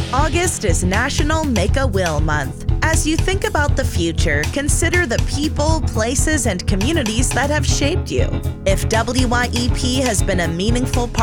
August is National Make a Will Month. As you think about the future, consider the people, places, and communities that have shaped you. If WYEP has been a meaningful part